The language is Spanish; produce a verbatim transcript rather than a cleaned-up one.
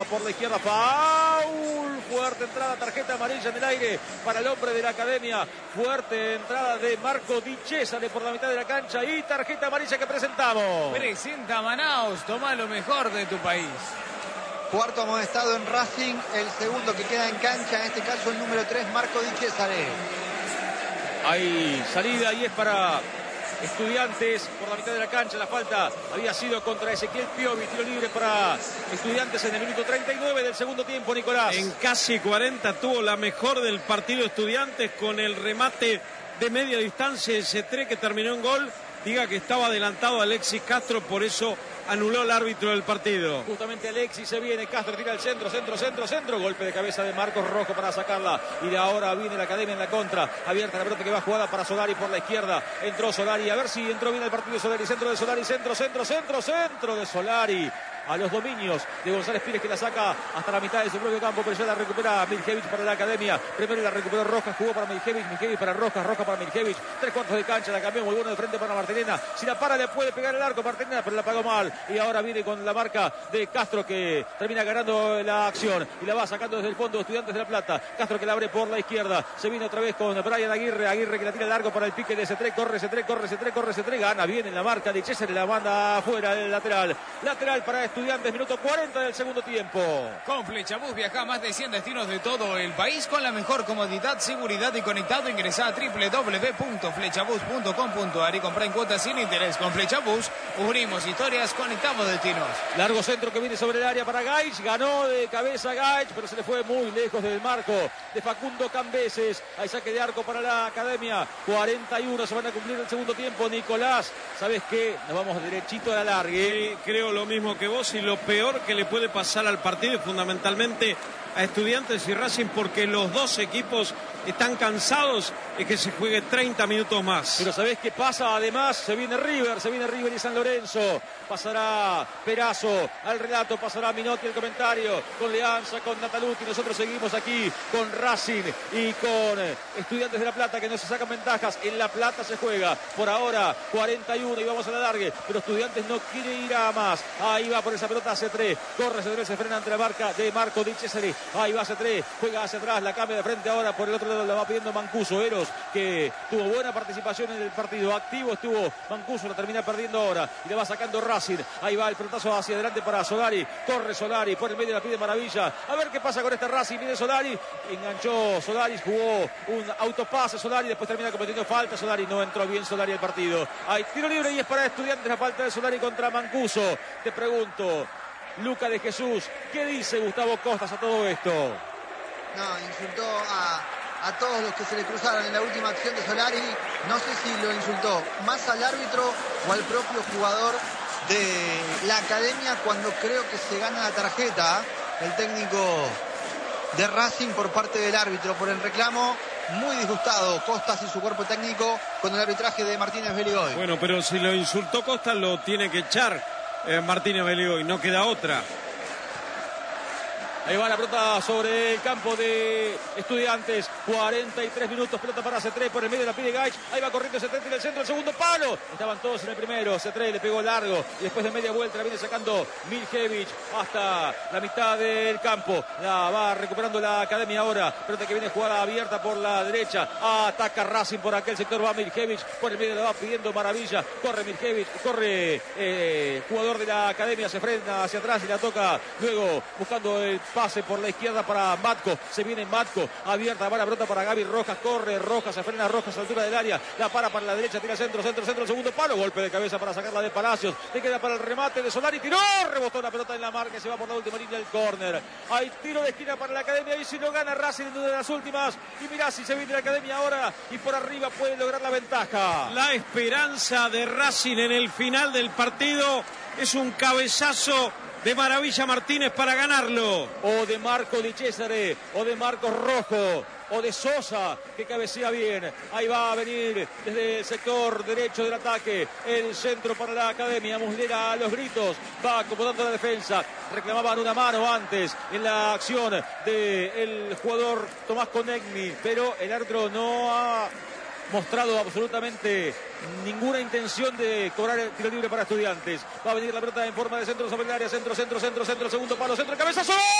por la izquierda, foul, fuerte entrada, tarjeta amarilla en el aire para el hombre de la academia, fuerte entrada de Marco Di Cesare por la mitad de la cancha y tarjeta amarilla que presentamos. Presenta Manaos, toma lo mejor de tu país. Cuarto amonestado en Racing, el segundo que queda en cancha, en este caso el número tres, Marco Di Cesare. Hay salida y es para Estudiantes por la mitad de la cancha. La falta había sido contra Ezequiel Piovi. Tiro libre para Estudiantes en el minuto treinta y nueve del segundo tiempo, Nicolás. En casi cuarenta tuvo la mejor del partido Estudiantes con el remate de media distancia de Cetré que terminó en gol. Diga que estaba adelantado Alexis Castro, por eso anuló el árbitro del partido. Justamente Alexis se viene, Castro tira al centro, centro, centro, centro. Golpe de cabeza de Marcos Rojo para sacarla. Y de ahora viene la academia en la contra. Abierta la pelota que va jugada para Solari por la izquierda. Entró Solari, a ver si entró bien el partido Solari. Centro de Solari, centro, centro, centro, centro de Solari. A los dominios de González Pires que la saca hasta la mitad de su propio campo, pero ya la recupera Miljevich para la academia. Primero la recuperó Rojas, jugó para Miljevich, Miljevich para Rojas, Rojas para Miljevich. Tres cuartos de cancha, la cambió muy bueno de frente para Martinena. Si la para le puede pegar el arco Martinena, pero la pagó mal. Y ahora viene con la marca de Castro que termina ganando la acción y la va sacando desde el fondo Estudiantes de La Plata. Castro que la abre por la izquierda. Se viene otra vez con Brian Aguirre, Aguirre que la tira largo para el pique de Cetré. Corre Cetré, corre Cetré, corre Cetré. Gana bien en la marca de César, la manda afuera el lateral. Lateral para Estudiantes, minuto cuarenta del segundo tiempo. Con Flechabús viaja a más de cien destinos de todo el país con la mejor comodidad, seguridad y conectado. Ingresa a doble u doble u doble u punto flechabús punto com punto a r y compra en cuotas sin interés. Con Flechabús unimos historias, conectamos destinos. Largo centro que viene sobre el área para Gaich. Ganó de cabeza Gaich, pero se le fue muy lejos del marco de Facundo Cambeses. Hay saque de arco para la academia. cuarenta y uno se van a cumplir el segundo tiempo. Nicolás, ¿sabes qué? Nos vamos derechito a la largue. Sí, creo lo mismo que vos y lo peor que le puede pasar al partido y fundamentalmente a Estudiantes y Racing, porque los dos equipos están cansados, es que se juegue treinta minutos más. Pero ¿sabés qué pasa? Además se viene River, se viene River y San Lorenzo. Pasará Perazo al relato, pasará Minotti el comentario con Leanza, con Nataluti. Nosotros seguimos aquí con Racing y con Estudiantes de La Plata que no se sacan ventajas. En La Plata se juega por ahora cuarenta y uno y vamos a la largue, pero Estudiantes no quiere ir a más. Ahí va por esa pelota Cetré, corre Cetré, se frena ante la marca de Marco Di Cesare. Ahí va Cetré, juega hacia atrás, la cambia de frente ahora por el otro lado, la va pidiendo Mancuso. Eros que tuvo buena participación en el partido, activo estuvo Mancuso, la termina perdiendo ahora y le va sacando Racing. Ahí va el pelotazo hacia adelante para Solari, corre Solari, por el medio la pide Maravilla. A ver qué pasa con este Racing, viene Solari, enganchó Solari, jugó un autopase Solari, después termina cometiendo falta Solari, no entró bien Solari al partido. Hay tiro libre y es para Estudiantes la falta de Solari contra Mancuso. Te pregunto, Luca de Jesús, ¿qué dice Gustavo Costas a todo esto? No, insultó a, a todos los que se le cruzaron en la última acción de Solari. No sé si lo insultó más al árbitro o al propio jugador de la academia cuando creo que se gana la tarjeta el técnico de Racing por parte del árbitro por el reclamo. Muy disgustado Costas y su cuerpo técnico con el arbitraje de Martínez Beligoy. Bueno, pero si lo insultó Costas lo tiene que echar eh, Martínez Beligoy, no queda otra. Ahí va la pelota sobre el campo de Estudiantes. cuarenta y tres minutos, pelota para Cetré por el medio de la pide Gaich. Ahí va corriendo Cetré en el centro, el segundo palo. Estaban todos en el primero. Cetré le pegó largo y después de media vuelta la viene sacando Miljevich hasta la mitad del campo. La va recuperando la academia ahora. Pelota que viene jugada abierta por la derecha. Ataca Racing por aquel sector. Va Miljevich por el medio, la va pidiendo Maravilla. Corre Miljevich, corre eh, jugador de la academia. Se frena hacia atrás y la toca luego buscando el pase por la izquierda para Matco. Se viene Matco, abierta, va la pelota para Gaby Rojas, corre Rojas, se frena Rojas a la altura del área, la para para la derecha, tira centro, centro, centro, segundo palo, golpe de cabeza para sacarla de Palacios, le queda para el remate de Solari, tiró, rebotó la pelota en la marca, se va por la última línea del córner. Hay tiro de esquina para la academia y si lo gana Racing en una de las últimas, y mirá si se viene la academia ahora y por arriba puede lograr la ventaja. La esperanza de Racing en el final del partido es un cabezazo de Maravilla Martínez para ganarlo. O de Marco Di Cesare, o de Marcos Rojo, o de Sosa, que cabecea bien. Ahí va a venir desde el sector derecho del ataque. El centro para la academia. Muslera a los gritos. Va acomodando la defensa. Reclamaban una mano antes en la acción del jugador Tomás Conegni, pero el árbitro no ha mostrado absolutamente ninguna intención de cobrar el tiro libre para Estudiantes. Va a venir la pelota en forma de centro sobre el área, centro, centro, centro, centro, segundo palo, centro, cabezazo.